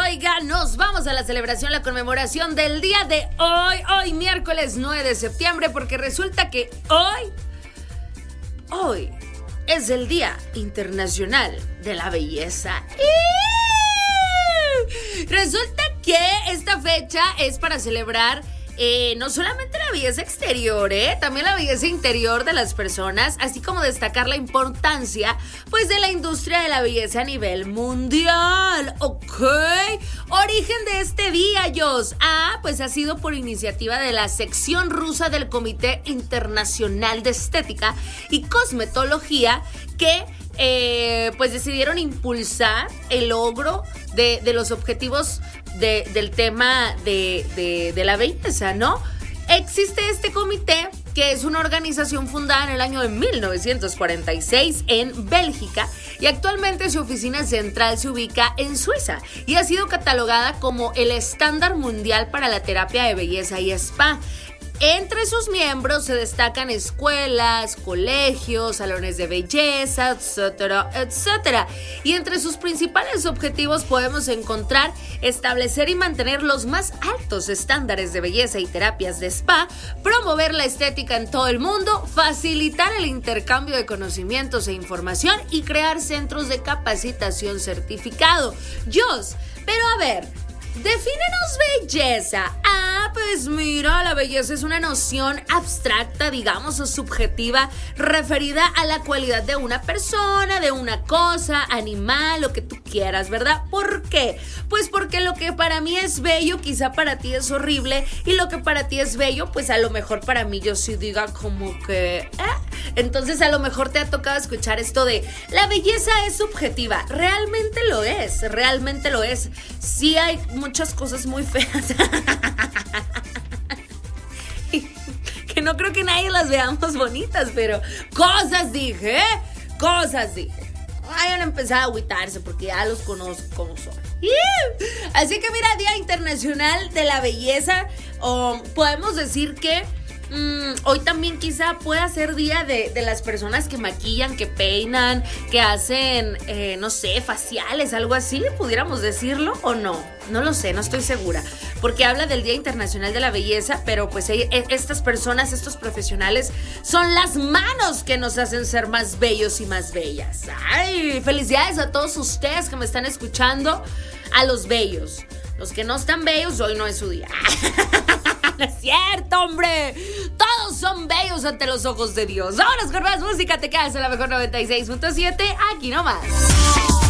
Oiga, nos vamos a la celebración, la conmemoración del día de hoy miércoles 9 de septiembre, porque resulta que hoy es el Día Internacional de la Belleza. Resulta que esta fecha es para celebrar no solamente la belleza exterior, también la belleza interior de las personas, así como destacar la importancia, pues, de la industria de la belleza a nivel mundial, ¿ok? Origen de este día, Jos. Pues ha sido por iniciativa de la sección rusa del Comité Internacional de Estética y Cosmetología, que pues decidieron impulsar el logro de los objetivos del tema de la belleza, ¿no? Existe este comité, que es una organización fundada en el año de 1946 en Bélgica, y actualmente su oficina central se ubica en Suiza y ha sido catalogada como el estándar mundial para la terapia de belleza y spa. Entre sus miembros se destacan escuelas, colegios, salones de belleza, etcétera, etcétera. Y entre sus principales objetivos podemos encontrar establecer y mantener los más altos estándares de belleza y terapias de spa, promover la estética en todo el mundo, facilitar el intercambio de conocimientos e información y crear centros de capacitación certificado. Jos, pero a ver, defínenos belleza. Pues mira, la belleza es una noción abstracta, digamos, o subjetiva, referida a la cualidad de una persona, de una cosa, animal, lo que tú quieras, ¿verdad? ¿Por qué? Pues porque lo que para mí es bello, quizá para ti es horrible, y lo que para ti es bello, pues a lo mejor para mí yo sí diga como que... Entonces a lo mejor te ha tocado escuchar esto de la belleza es subjetiva. Realmente lo es, realmente lo es. Sí hay muchas cosas muy feas que no creo que nadie las veamos bonitas, pero cosas dije. Vayan a empezar a agüitarse porque ya los conozco como son. Así que mira, Día Internacional de la Belleza, podemos decir que hoy también quizá pueda ser día de las personas que maquillan, que peinan, que hacen, no sé, faciales, algo así, pudiéramos decirlo, o no. No lo sé, no estoy segura, porque habla del Día Internacional de la Belleza, pero pues estas personas, estos profesionales, son las manos que nos hacen ser más bellos y más bellas. ¡Ay! Felicidades a todos ustedes que me están escuchando, a los bellos. Los que no están bellos, hoy no es su día. No es cierto, hombre. Todos son bellos ante los ojos de Dios. Vámonos con más música. Te quedas en la mejor 96.7. Aquí nomás.